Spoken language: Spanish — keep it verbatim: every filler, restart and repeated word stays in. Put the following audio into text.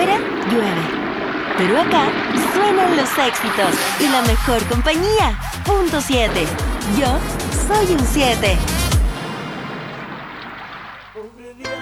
Afuera llueve, pero acá suenan los éxitos y la mejor compañía. Punto siete. Yo soy un siete.